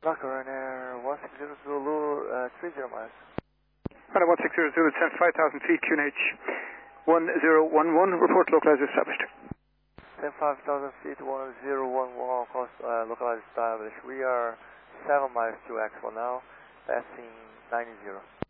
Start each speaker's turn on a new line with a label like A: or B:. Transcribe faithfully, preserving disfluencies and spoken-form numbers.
A: Locker Ryanair one six zero Zulu, uh, three zero miles.
B: Ryanair one six zero Zulu, descent five thousand feet, Q N H one zero one one, report localizer established.
A: Descent five thousand feet, one zero one one, course uh, localizer established. We are seven miles to Expo now, passing ninety.